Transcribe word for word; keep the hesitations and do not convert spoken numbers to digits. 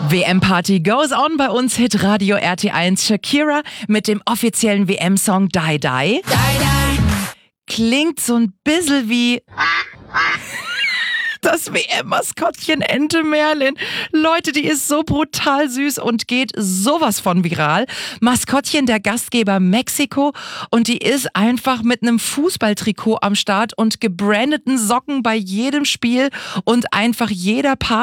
W M-Party goes on bei uns, Hitradio R T eins. Shakira mit dem offiziellen W M-Song Die Die. Die Die. Klingt so ein bisschen wie das W M-Maskottchen Ente Merlin. Leute, die ist so brutal süß und geht sowas von viral. Maskottchen der Gastgeber Mexiko und die ist einfach mit einem Fußballtrikot am Start und gebrandeten Socken bei jedem Spiel und einfach jeder Party